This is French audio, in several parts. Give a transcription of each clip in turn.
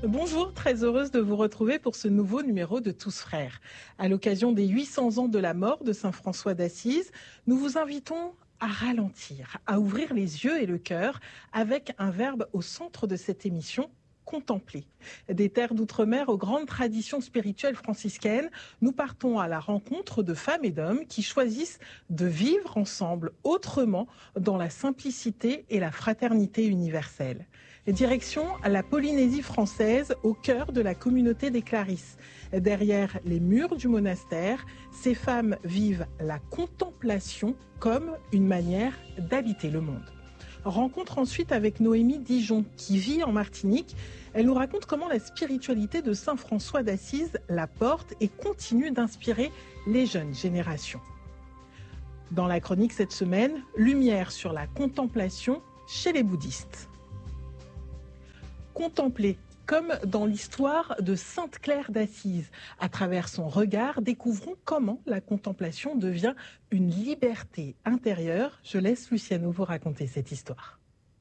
Bonjour, très heureuse de vous retrouver pour ce nouveau numéro de Tous Frères. À l'occasion des 800 ans de la mort de Saint François d'Assise, nous vous invitons à ralentir, à ouvrir les yeux et le cœur avec un verbe au centre de cette émission, contempler. Des terres d'outre-mer aux grandes traditions spirituelles franciscaines, nous partons à la rencontre de femmes et d'hommes qui choisissent de vivre ensemble autrement dans la simplicité et la fraternité universelle. Direction à la Polynésie française, au cœur de la communauté des Clarisses. Derrière les murs du monastère, ces femmes vivent la contemplation comme une manière d'habiter le monde. Rencontre ensuite avec Noémie Dijon, qui vit en Martinique. Elle nous raconte comment la spiritualité de Saint François d'Assise la porte et continue d'inspirer les jeunes générations. Dans la chronique cette semaine, lumière sur la contemplation chez les bouddhistes. Contempler, comme dans l'histoire de Sainte Claire d'Assise. À travers son regard, découvrons comment la contemplation devient une liberté intérieure. Je laisse Luciano vous raconter cette histoire.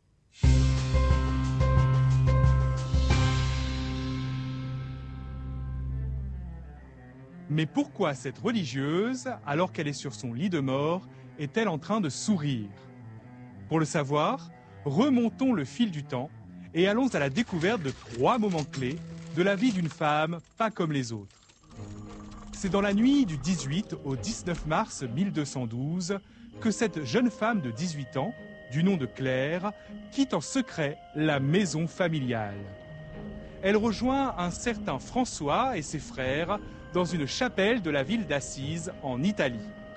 Mais pourquoi cette religieuse, alors qu'elle est sur son lit de mort, est-elle en train de sourire? Pour le savoir, remontons le fil du temps et allons à la découverte de 3 moments clés de la vie d'une femme pas comme les autres. C'est dans la nuit du 18 au 19 mars 1212 que cette jeune femme de 18 ans, du nom de Claire, quitte en secret la maison familiale. Elle rejoint un certain François et ses frères dans une chapelle de la ville d'Assise en Italie.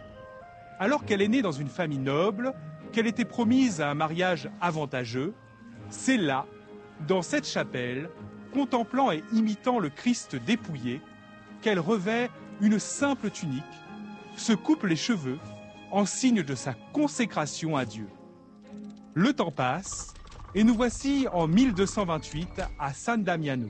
Alors qu'elle est née dans une famille noble, qu'elle était promise à un mariage avantageux, c'est là, dans cette chapelle, contemplant et imitant le Christ dépouillé, qu'elle revêt une simple tunique, se coupe les cheveux en signe de sa consécration à Dieu. Le temps passe et nous voici en 1228 à San Damiano,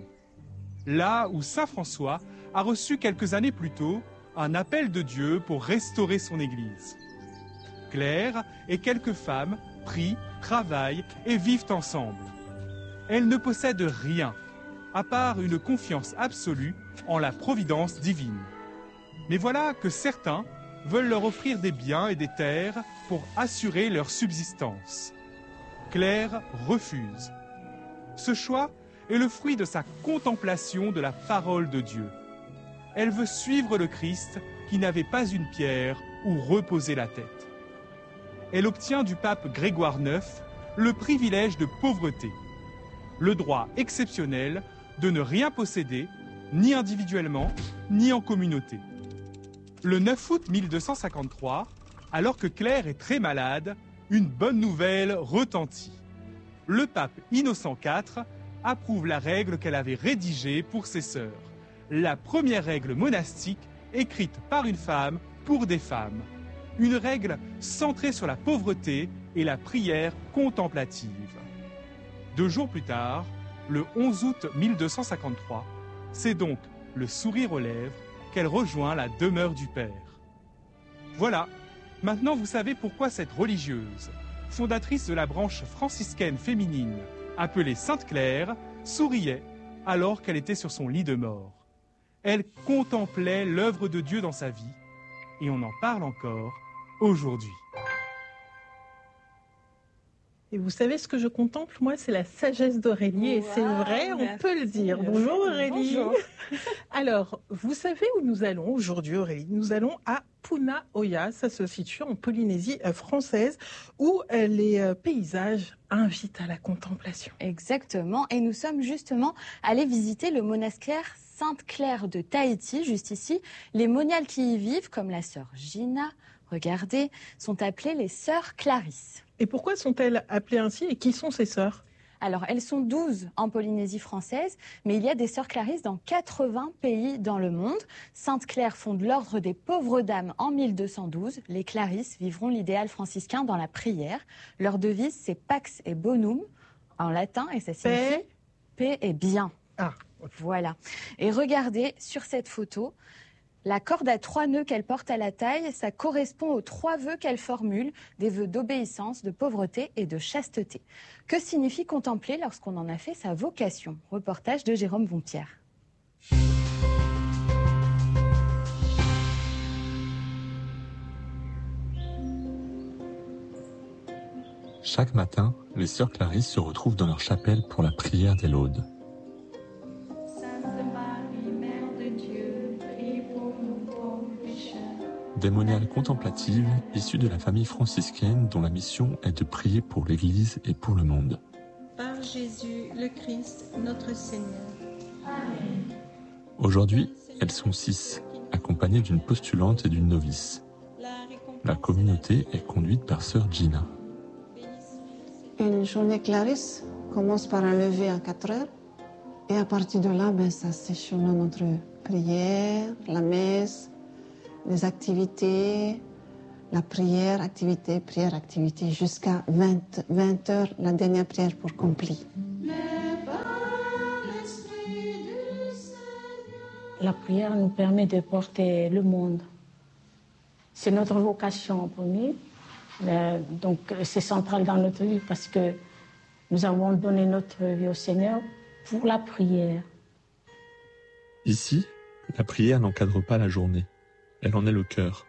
là où Saint François a reçu quelques années plus tôt un appel de Dieu pour restaurer son église. Claire et quelques femmes prient, travaillent et vivent ensemble. Elles ne possèdent rien, à part une confiance absolue en la providence divine. Mais voilà que certains veulent leur offrir des biens et des terres pour assurer leur subsistance. Claire refuse. Ce choix est le fruit de sa contemplation de la parole de Dieu. Elle veut suivre le Christ qui n'avait pas une pierre où reposer la tête. Elle obtient du pape Grégoire IX le privilège de pauvreté, le droit exceptionnel de ne rien posséder, ni individuellement, ni en communauté. Le 9 août 1253, alors que Claire est très malade, une bonne nouvelle retentit. Le pape Innocent IV approuve la règle qu'elle avait rédigée pour ses sœurs, la première règle monastique écrite par une femme pour des femmes. Une règle centrée sur la pauvreté et la prière contemplative. 2 jours plus tard, le 11 août 1253, c'est donc le sourire aux lèvres qu'elle rejoint la demeure du Père. Voilà, maintenant vous savez pourquoi cette religieuse, fondatrice de la branche franciscaine féminine, appelée Sainte Claire, souriait alors qu'elle était sur son lit de mort. Elle contemplait l'œuvre de Dieu dans sa vie, et on en parle encore aujourd'hui. Et vous savez ce que je contemple, moi, c'est la sagesse d'Aurélie. Et c'est vrai, on peut le dire. Bonjour Aurélie. Bonjour. Alors, vous savez où nous allons aujourd'hui, Aurélie? Nous allons à Punaoya, ça se situe en Polynésie française, où les paysages invitent à la contemplation. Exactement, et nous sommes justement allés visiter le monastère Sainte-Claire de Tahiti, juste ici. Les moniales qui y vivent, comme la sœur Gina, regardez, sont appelées les sœurs Clarisses. Et pourquoi sont-elles appelées ainsi et qui sont ces sœurs? Alors, elles sont 12 en Polynésie française, mais il y a des sœurs Clarisses dans 80 pays dans le monde. Sainte-Claire fonde l'ordre des pauvres dames en 1212. Les Clarisses vivront l'idéal franciscain dans la prière. Leur devise, c'est Pax et Bonum en latin, et ça signifie paix et bien. Ah. Voilà. Et regardez sur cette photo, La corde à 3 nœuds qu'elle porte à la taille, ça correspond aux 3 vœux qu'elle formule, des vœux d'obéissance, de pauvreté et de chasteté. Que signifie contempler lorsqu'on en a fait sa vocation? Reportage de Jérôme Vompierre. Chaque matin, les sœurs Clarisse se retrouvent dans leur chapelle pour la prière des laudes. Des moniales contemplatives issues de la famille franciscaine dont la mission est de prier pour l'Église et pour le monde. Par Jésus le Christ, notre Seigneur. Amen. Aujourd'hui, elles sont 6, accompagnées d'une postulante et d'une novice. La communauté est conduite par sœur Gina. Une journée Clarisse commence par un lever à 4 heures. Et à partir de là, ça s'échelonne entre prière, la messe, les activités, la prière, activité, jusqu'à 20 heures, la dernière prière pour complis. La prière nous permet de porter le monde. C'est notre vocation en premier. Donc c'est central dans notre vie parce que nous avons donné notre vie au Seigneur pour la prière. Ici, la prière n'encadre pas la journée. Elle en est le cœur.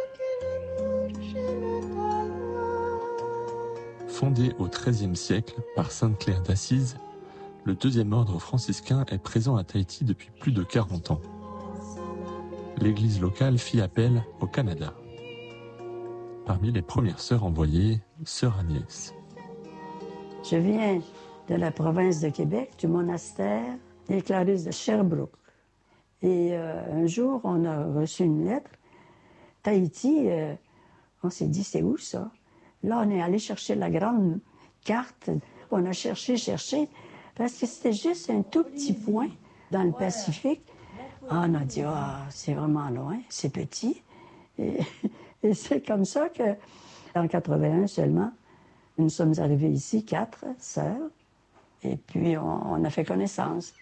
Fondé au XIIIe siècle par Sainte Claire d'Assise, le deuxième ordre franciscain est présent à Tahiti depuis plus de 40 ans. L'église locale fit appel au Canada. Parmi les premières sœurs envoyées, sœur Agnès. Je viens de la province de Québec, du monastère des Clarisses de Sherbrooke. Et un jour, on a reçu une lettre. Tahiti, on s'est dit, c'est où ça? Là, on est allé chercher la grande carte. On a cherché, parce que c'était juste un tout petit point dans le Pacifique. On a dit, c'est vraiment loin, c'est petit. Et c'est comme ça qu'en 81 seulement, nous sommes arrivés ici, 4 sœurs, et puis on a fait connaissance.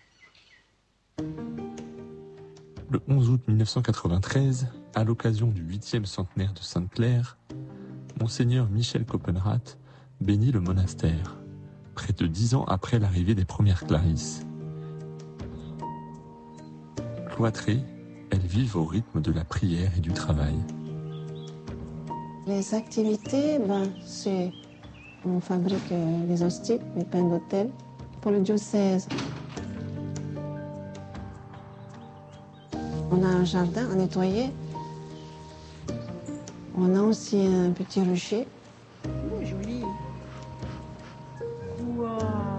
Le 11 août 1993, à l'occasion du 8e centenaire de Sainte-Claire, Monseigneur Michel Copenrath bénit le monastère, près de 10 ans après l'arrivée des premières Clarisses. Cloîtrées, elles vivent au rythme de la prière et du travail. Les activités, c'est... On fabrique les hosties, les pains d'autel, pour le diocèse. On a un jardin à nettoyer. On a aussi un petit rucher. Joli. Wow.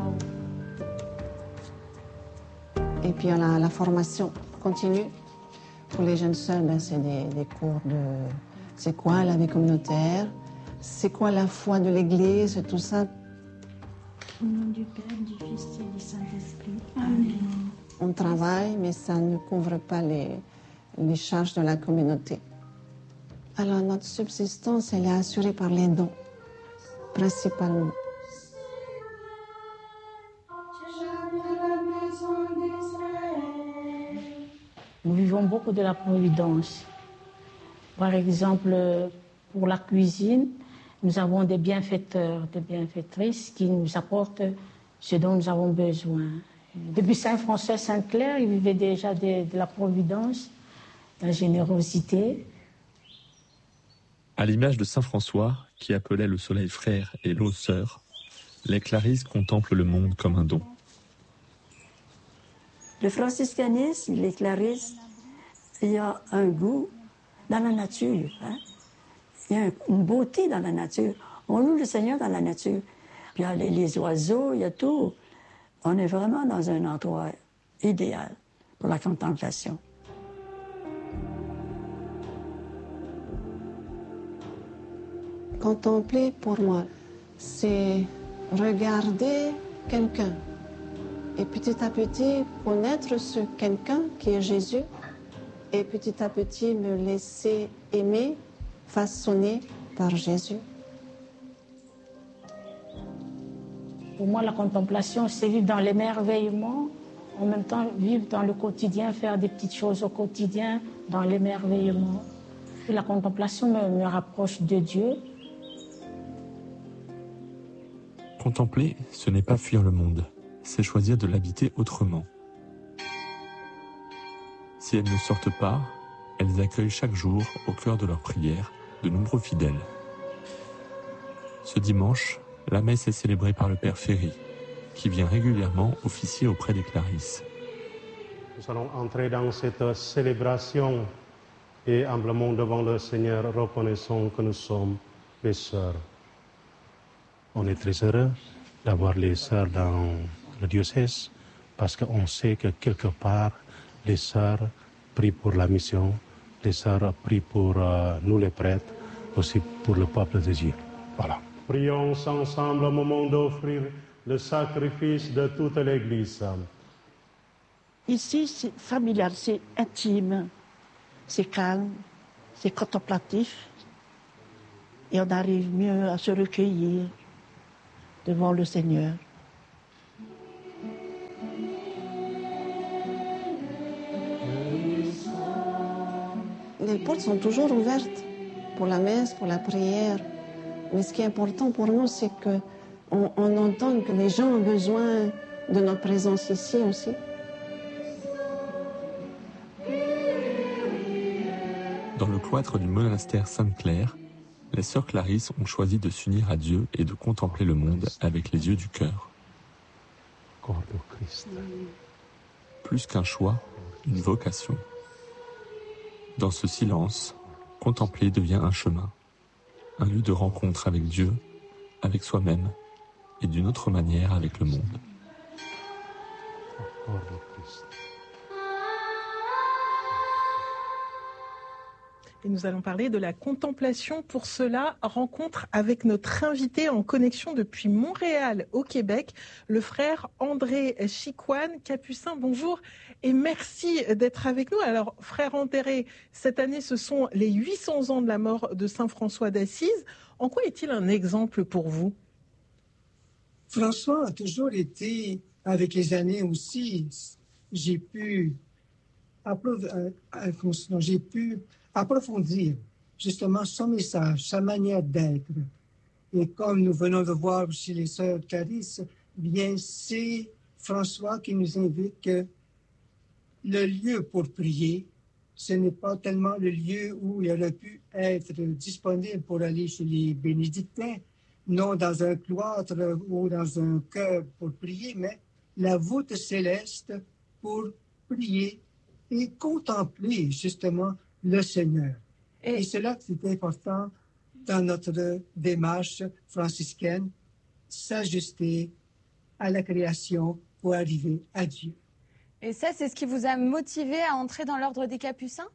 Et puis on a la formation continue. Pour les jeunes sœurs, c'est des cours de... C'est quoi la vie communautaire? C'est quoi la foi de l'Église, tout ça? Au nom du Père, du Fils et du Saint-Esprit. Amen. On travaille, mais ça ne couvre pas les charges de la communauté. Alors notre subsistance, elle est assurée par les dons, principalement. Nous vivons beaucoup de la providence. Par exemple, pour la cuisine, nous avons des bienfaiteurs, des bienfaitrices qui nous apportent ce dont nous avons besoin. Depuis Saint-François, Sainte-Claire, ils vivaient déjà de la providence, de la générosité. À l'image de Saint François, qui appelait le soleil frère et l'eau sœur, les Clarisses contemplent le monde comme un don. Le franciscanisme, les Clarisses, il y a un goût dans la nature. Il y a une beauté dans la nature. On loue le Seigneur dans la nature. Puis il y a les oiseaux, il y a tout. On est vraiment dans un endroit idéal pour la contemplation. Contempler, pour moi, c'est regarder quelqu'un et petit à petit connaître ce quelqu'un qui est Jésus et petit à petit me laisser aimer, façonner par Jésus. Pour moi, la contemplation, c'est vivre dans l'émerveillement. en même temps vivre dans le quotidien, faire des petites choses au quotidien, dans l'émerveillement. Et la contemplation me rapproche de Dieu. Contempler, ce n'est pas fuir le monde, c'est choisir de l'habiter autrement. Si elles ne sortent pas, elles accueillent chaque jour, au cœur de leurs prières, de nombreux fidèles. Ce dimanche, la messe est célébrée par le Père Ferry, qui vient régulièrement officier auprès des Clarisses. Nous allons entrer dans cette célébration et humblement devant le Seigneur, reconnaissons que nous sommes des sœurs. On est très heureux d'avoir les sœurs dans le diocèse parce qu'on sait que quelque part, les sœurs prient pour la mission, les sœurs prient pour nous les prêtres, aussi pour le peuple de Dieu. Voilà. Prions ensemble au moment d'offrir le sacrifice de toute l'Église. Ici, c'est familial, c'est intime, c'est calme, c'est contemplatif. Et on arrive mieux à se recueillir devant le Seigneur. Les portes sont toujours ouvertes pour la messe, pour la prière. Mais ce qui est important pour nous, c'est qu'on entend que les gens ont besoin de notre présence ici aussi. Dans le cloître du monastère Sainte-Claire, les sœurs Clarisses ont choisi de s'unir à Dieu et de contempler le monde avec les yeux du cœur. Corps de Christ. Plus qu'un choix, une vocation. Dans ce silence, contempler devient un chemin, un lieu de rencontre avec Dieu, avec soi-même et d'une autre manière avec le monde. Corps de Christ. Et nous allons parler de la contemplation. Pour cela, rencontre avec notre invité en connexion depuis Montréal au Québec, le frère André Chicoine, capucin. Bonjour et merci d'être avec nous. Alors, frère André, cette année, ce sont les 800 ans de la mort de Saint François d'Assise. En quoi est-il un exemple pour vous? François a toujours été, avec les années aussi, j'ai pu approfondir justement son message, sa manière d'être. Et comme nous venons de voir chez les sœurs Clarisses, bien c'est François qui nous invite que le lieu pour prier, ce n'est pas tellement le lieu où il aurait pu être disponible pour aller chez les bénédictins, non dans un cloître ou dans un chœur pour prier, mais la voûte céleste pour prier et contempler justement le Seigneur. Et cela, c'est important dans notre démarche franciscaine, s'ajuster à la création pour arriver à Dieu. Et ça, c'est ce qui vous a motivé à entrer dans l'ordre des Capucins?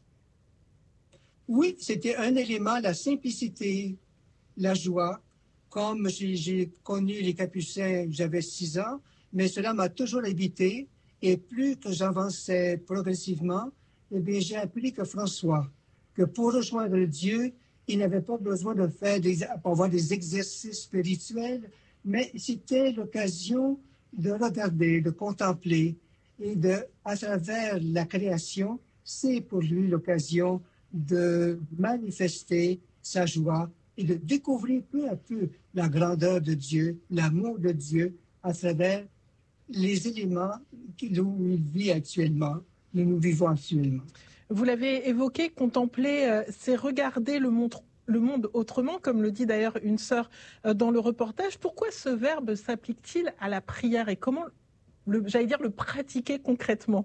Oui, c'était un élément, la simplicité, la joie. Comme j'ai connu les Capucins, j'avais 6 ans, mais cela m'a toujours habité. Et plus que j'avançais progressivement, eh bien, j'ai appris que François, que pour rejoindre Dieu, il n'avait pas besoin de avoir des exercices spirituels, mais c'était l'occasion de regarder, de contempler et à travers la création, c'est pour lui l'occasion de manifester sa joie et de découvrir peu à peu la grandeur de Dieu, l'amour de Dieu à travers les éléments où il vit actuellement, où nous vivons actuellement. Vous l'avez évoqué, contempler, c'est regarder le monde autrement, comme le dit d'ailleurs une sœur dans le reportage. Pourquoi ce verbe s'applique-t-il à la prière et comment, le pratiquer concrètement?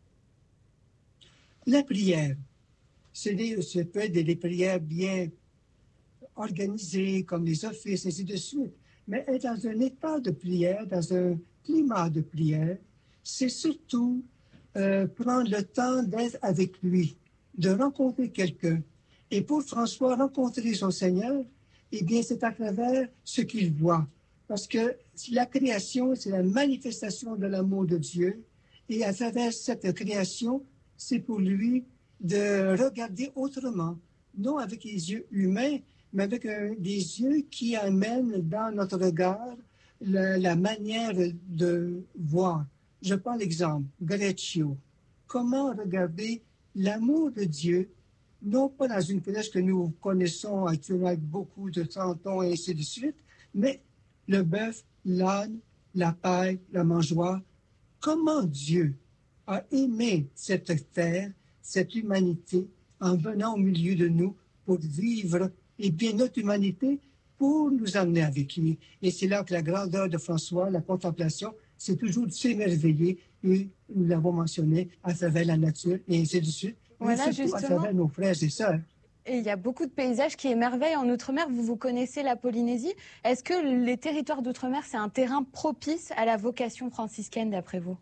La prière, ce peut être des prières bien organisées, comme les offices, et ainsi de suite. Mais être dans un état de prière, dans un climat de prière, c'est surtout prendre le temps d'être avec lui, de rencontrer quelqu'un. Et pour François, rencontrer son Seigneur, eh bien, c'est à travers ce qu'il voit. Parce que la création, c'est la manifestation de l'amour de Dieu. Et à travers cette création, c'est pour lui de regarder autrement, non avec les yeux humains, mais avec des yeux qui amènent dans notre regard la manière de voir, je prends l'exemple, Greccio. Comment regarder l'amour de Dieu, non pas dans une crèche que nous connaissons actuellement avec beaucoup de tantons et ainsi de suite, mais le bœuf, l'âne, la paille, la mangeoire. Comment Dieu a aimé cette terre, cette humanité, en venant au milieu de nous pour vivre, et bien notre humanité, pour nous amener avec lui. Et c'est là que la grandeur de François, la contemplation, c'est toujours de s'émerveiller, et nous l'avons mentionné, à travers la nature, et ainsi de suite. Voilà, et surtout à travers nos frères et sœurs. Et il y a beaucoup de paysages qui émerveillent en Outre-mer. Vous connaissez la Polynésie. Est-ce que les territoires d'Outre-mer, c'est un terrain propice à la vocation franciscaine, d'après vous?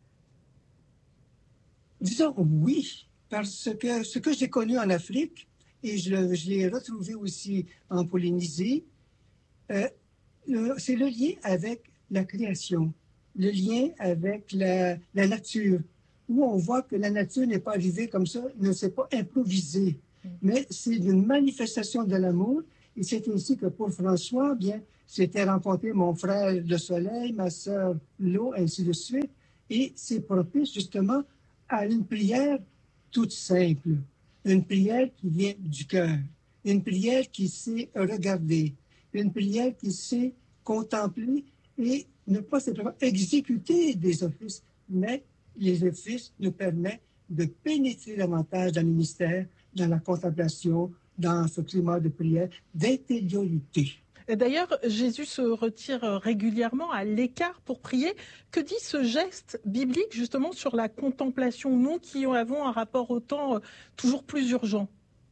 Disons oui, parce que ce que j'ai connu en Afrique, et je l'ai retrouvé aussi en Polynésie, c'est le lien avec la création, le lien avec la nature, où on voit que la nature n'est pas arrivée comme ça, ne s'est pas improvisée, mais c'est une manifestation de l'amour. Et c'est ainsi que pour François, bien, c'était rencontrer mon frère le soleil, ma sœur l'eau, ainsi de suite. Et c'est propice justement à une prière toute simple, une prière qui vient du cœur, une prière qui sait regarder, une prière qui sait contempler et ne pas simplement exécuter des offices, mais les offices nous permettent de pénétrer davantage dans le mystère, dans la contemplation, dans ce climat de prière, d'intériorité. D'ailleurs, Jésus se retire régulièrement à l'écart pour prier. Que dit ce geste biblique justement sur la contemplation, nous qui avons un rapport au temps toujours plus urgent?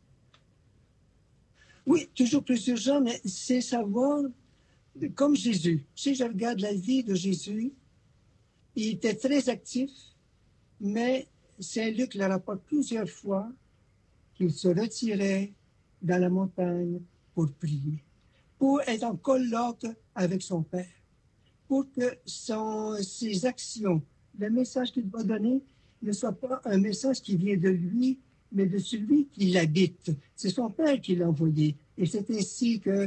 Oui, toujours plus urgent, mais c'est savoir, comme Jésus. Si je regarde la vie de Jésus, il était très actif, mais Saint-Luc le rapporte plusieurs fois qu'il se retirait dans la montagne pour prier, pour être en colloque avec son Père, pour que ses actions, le message qu'il va donner, ne soit pas un message qui vient de lui, mais de celui qui l'habite. C'est son Père qui l'a envoyé. Et c'est ainsi que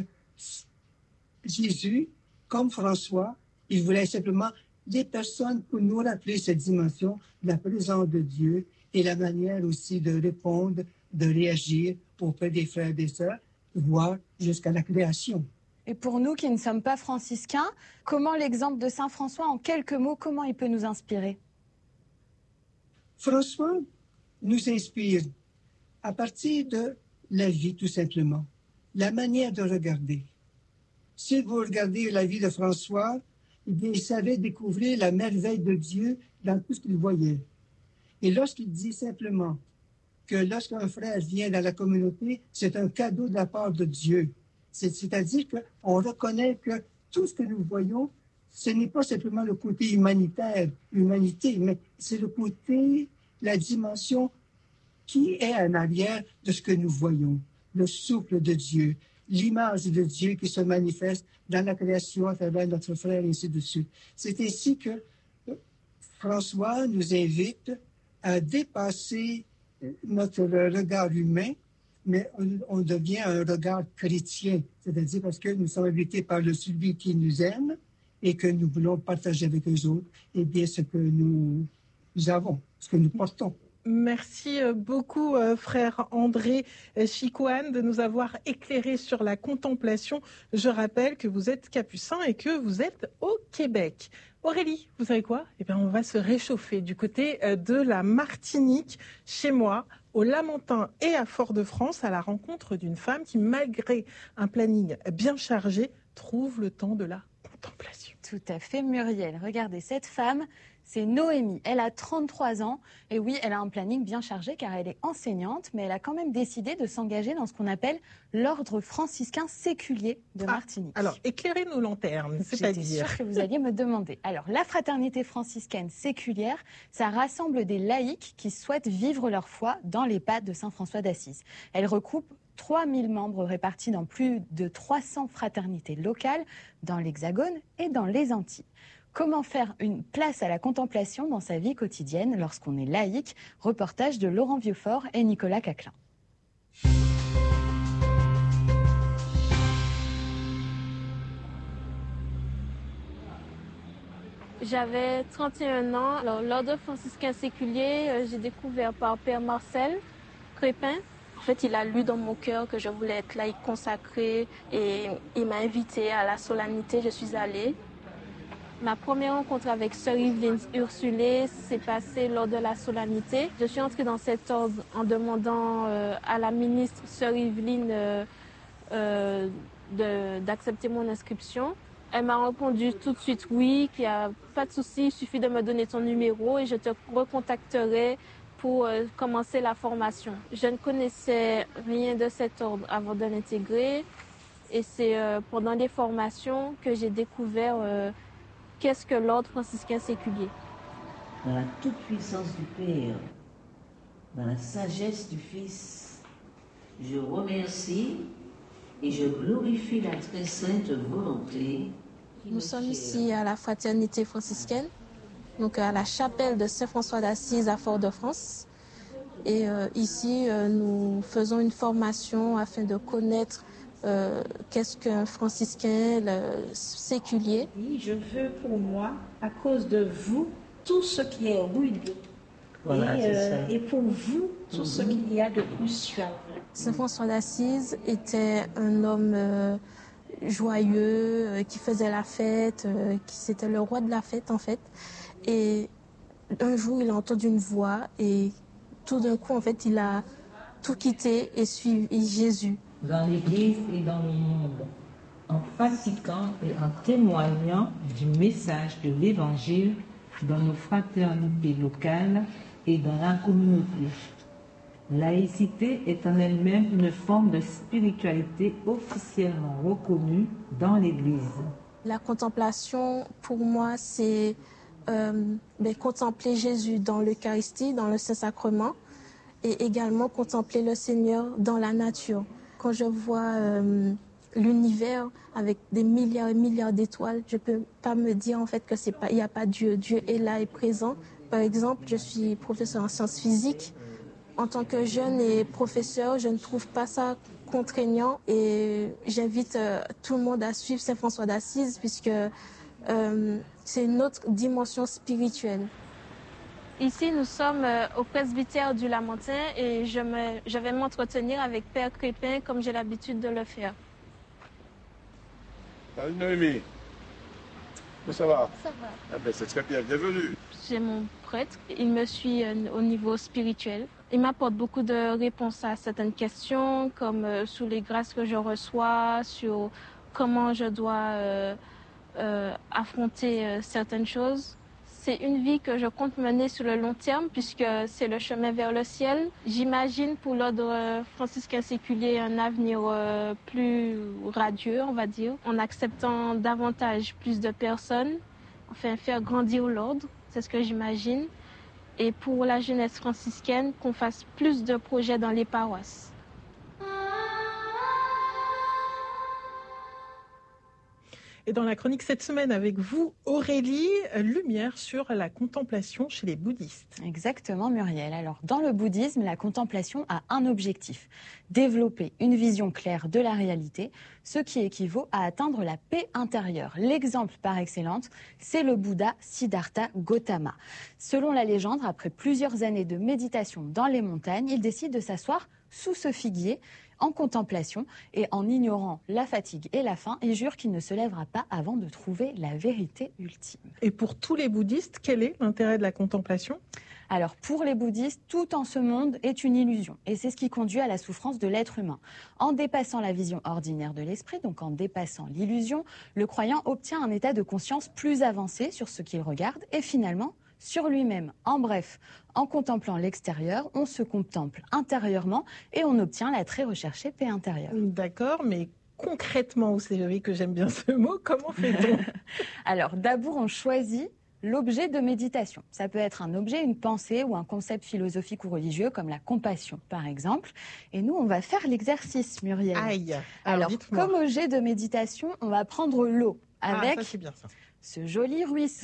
Jésus, comme François, il voulait simplement des personnes pour nous rappeler cette dimension de la présence de Dieu et la manière aussi de répondre, de réagir auprès des frères et des sœurs, voire jusqu'à la création. Et pour nous qui ne sommes pas franciscains, comment l'exemple de Saint François, en quelques mots, comment il peut nous inspirer? François nous inspire à partir de la vie, tout simplement, la manière de regarder. Si vous regardez la vie de François, eh bien, il savait découvrir la merveille de Dieu dans tout ce qu'il voyait. Et lorsqu'il dit simplement que lorsqu'un frère vient dans la communauté, c'est un cadeau de la part de Dieu. C'est-à-dire qu'on reconnaît que tout ce que nous voyons, ce n'est pas simplement le côté humanitaire, l'humanité, mais c'est le côté, la dimension qui est en arrière de ce que nous voyons. Le souffle de Dieu, l'image de Dieu qui se manifeste dans la création à travers notre frère et ainsi de suite. C'est ainsi que François nous invite à dépasser notre regard humain, mais on devient un regard chrétien, c'est-à-dire parce que nous sommes habités par le celui qui nous aime et que nous voulons partager avec les autres, eh bien, ce que nous avons, ce que nous portons. Merci beaucoup, frère André Chicoine, de nous avoir éclairé sur la contemplation. Je rappelle que vous êtes capucin et que vous êtes au Québec. Aurélie, vous savez quoi? Eh bien, on va se réchauffer du côté de la Martinique, chez moi, au Lamentin et à Fort-de-France, à la rencontre d'une femme qui, malgré un planning bien chargé, trouve le temps de la contemplation. Tout à fait, Muriel. Regardez, cette femme, c'est Noémie. Elle a 33 ans. Et oui, elle a un planning bien chargé car elle est enseignante, mais elle a quand même décidé de s'engager dans ce qu'on appelle l'ordre franciscain séculier de Martinique. Alors, éclairez nos lanternes, c'est-à-dire... J'étais sûre que vous alliez me demander. Alors, la fraternité franciscaine séculière, ça rassemble des laïcs qui souhaitent vivre leur foi dans les pas de Saint François d'Assise. Elle regroupe 3000 membres répartis dans plus de 300 fraternités locales dans l'Hexagone et dans les Antilles. Comment faire une place à la contemplation dans sa vie quotidienne lorsqu'on est laïque? Reportage de Laurent Vieuxfort et Nicolas Caclin. J'avais 31 ans. Alors, l'ordre franciscain séculier, j'ai découvert par Père Marcel Crépin. En fait, il a lu dans mon cœur que je voulais être laïque consacrée et il m'a invitée à la solennité. Je suis allée. Ma première rencontre avec Sœur Yveline Ursulé s'est passée lors de la solennité. Je suis entrée dans cet ordre en demandant à la ministre Sœur Yveline d'accepter mon inscription. Elle m'a répondu tout de suite oui, qu'il n'y a pas de souci, il suffit de me donner ton numéro et je te recontacterai pour commencer la formation. Je ne connaissais rien de cet ordre avant de l'intégrer et c'est pendant les formations que j'ai découvert qu'est-ce que l'ordre franciscain séculier. Dans la toute-puissance du Père, dans la sagesse du Fils, je remercie et je glorifie la très sainte volonté. Nous sommes ici à la Fraternité franciscaine, donc à la chapelle de Saint-François d'Assise à Fort-de-France. Et ici, nous faisons une formation afin de connaître qu'est-ce qu'un franciscain séculier. Je veux pour moi, à cause de vous, tout ce qui est rude. Voilà, et pour vous, tout ce qu'il y a de plus suave. Saint-François d'Assise était un homme joyeux, qui faisait la fête, c'était le roi de la fête en fait. Et un jour, il a entendu une voix et tout d'un coup, en fait, il a tout quitté et suivi Jésus. Dans l'Église et dans le monde, en pratiquant et en témoignant du message de l'Évangile dans nos fraternités locales et dans la communauté. Laïcité est en elle-même une forme de spiritualité officiellement reconnue dans l'Église. La contemplation, pour moi, c'est contempler Jésus dans l'Eucharistie, dans le Saint-Sacrement, et également contempler le Seigneur dans la nature. Quand je vois l'univers avec des milliards et milliards d'étoiles, je ne peux pas me dire en fait que il n'y a pas Dieu. Dieu est là et présent. Par exemple, je suis professeur en sciences physiques. En tant que jeune et professeur, je ne trouve pas ça contraignant et j'invite tout le monde à suivre Saint-François d'Assise puisque c'est une autre dimension spirituelle. Ici, nous sommes au presbytère du Lamentin et je vais m'entretenir avec Père Crépin comme j'ai l'habitude de le faire. Salut Noémie. Ça va? Ça va. Ah ben, c'est très bien, bienvenue. J'ai mon prêtre, il me suit au niveau spirituel. Il m'apporte beaucoup de réponses à certaines questions, comme sur les grâces que je reçois, sur comment je dois affronter certaines choses. C'est une vie que je compte mener sur le long terme, puisque c'est le chemin vers le ciel. J'imagine pour l'ordre franciscain séculier un avenir plus radieux, on va dire, en acceptant davantage plus de personnes, enfin faire grandir l'ordre, c'est ce que j'imagine. Et pour la jeunesse franciscaine, qu'on fasse plus de projets dans les paroisses. Et dans la chronique cette semaine avec vous, Aurélie, lumière sur la contemplation chez les bouddhistes. Exactement, Muriel. Alors, dans le bouddhisme, la contemplation a un objectif, développer une vision claire de la réalité, ce qui équivaut à atteindre la paix intérieure. L'exemple par excellence, c'est le Bouddha Siddhartha Gautama. Selon la légende, après plusieurs années de méditation dans les montagnes, il décide de s'asseoir sous ce figuier, en contemplation et en ignorant la fatigue et la faim, il jure qu'il ne se lèvera pas avant de trouver la vérité ultime. Et pour tous les bouddhistes, quel est l'intérêt de la contemplation ? Alors pour les bouddhistes, tout en ce monde est une illusion et c'est ce qui conduit à la souffrance de l'être humain. En dépassant la vision ordinaire de l'esprit, donc en dépassant l'illusion, le croyant obtient un état de conscience plus avancé sur ce qu'il regarde et finalement sur lui-même. En bref, en contemplant l'extérieur, on se contemple intérieurement et on obtient la très recherchée paix intérieure. D'accord, mais concrètement, vous savez que j'aime bien ce mot, comment fait-on ? Alors d'abord, on choisit l'objet de méditation. Ça peut être un objet, une pensée ou un concept philosophique ou religieux comme la compassion par exemple. Et nous, on va faire l'exercice, Muriel. Aïe. Alors comme objet de méditation, on va prendre l'eau avec ça, c'est bien, ça. ce joli ruisseau.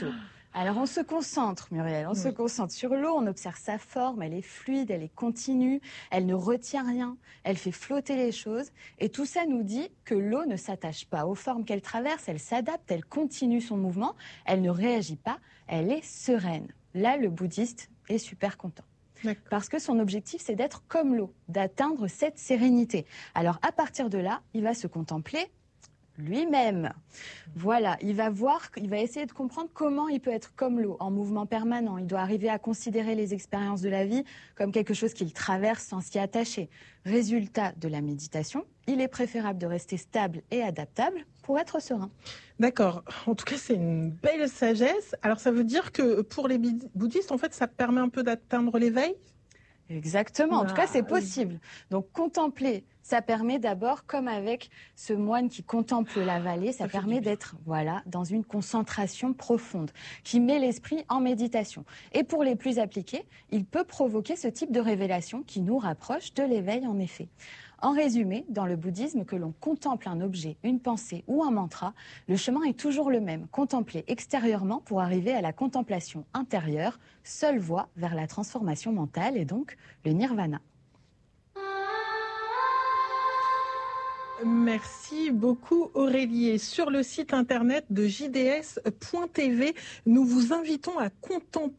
Alors on se concentre, Muriel, on se concentre sur l'eau, on observe sa forme, elle est fluide, elle est continue, elle ne retient rien, elle fait flotter les choses. Et tout ça nous dit que l'eau ne s'attache pas aux formes qu'elle traverse, elle s'adapte, elle continue son mouvement, elle ne réagit pas, elle est sereine. Là, le bouddhiste est super content. Parce que son objectif, c'est d'être comme l'eau, d'atteindre cette sérénité. Alors à partir de là, il va se contempler lui-même. Voilà, il va essayer de comprendre comment il peut être comme l'eau, en mouvement permanent. Il doit arriver à considérer les expériences de la vie comme quelque chose qu'il traverse sans s'y attacher. Résultat de la méditation, il est préférable de rester stable et adaptable pour être serein. D'accord. En tout cas, c'est une belle sagesse. Alors, ça veut dire que pour les bouddhistes, en fait, ça permet un peu d'atteindre l'éveil ? Exactement. En tout cas, c'est possible. Donc, contempler, ça permet d'abord, comme avec ce moine qui contemple la vallée, ça permet d'être dans une concentration profonde qui met l'esprit en méditation. Et pour les plus appliqués, il peut provoquer ce type de révélation qui nous rapproche de l'éveil en effet. En résumé, dans le bouddhisme, que l'on contemple un objet, une pensée ou un mantra, le chemin est toujours le même, contempler extérieurement pour arriver à la contemplation intérieure, seule voie vers la transformation mentale et donc le nirvana. Merci beaucoup Aurélie. Et sur le site internet de jds.tv, nous vous invitons à contempler